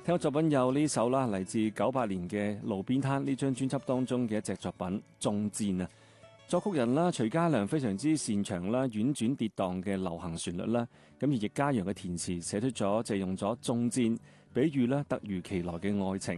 聽嘅作品有呢首啦，嚟自98年嘅《路邊攤》呢張專輯當中嘅一隻作品《中箭》啊。作曲人啦，徐嘉良非常之擅長啦，婉轉跌宕嘅流行旋律啦。咁而易家揚嘅填詞寫出咗，就係用咗中箭比喻啦，突如其來嘅愛情。